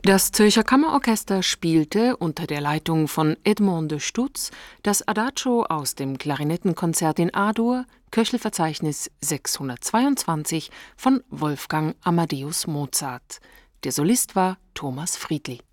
Das Zürcher Kammerorchester spielte unter der Leitung von Edmond de Stutz das Adagio aus dem Klarinettenkonzert in A-Dur, Köchelverzeichnis 622 von Wolfgang Amadeus Mozart. Der Solist war Thomas Friedli.